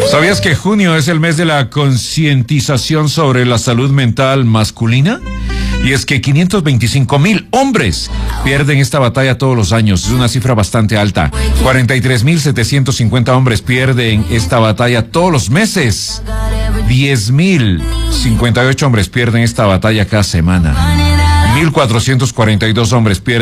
¿Sabías que junio es el mes de la concientización sobre la salud mental masculina? Y es que 525,000 hombres pierden esta batalla todos los años. Es una cifra bastante alta. 43,750 hombres pierden esta batalla todos los meses. 10,058 hombres pierden esta batalla cada semana. 1,442 hombres pierden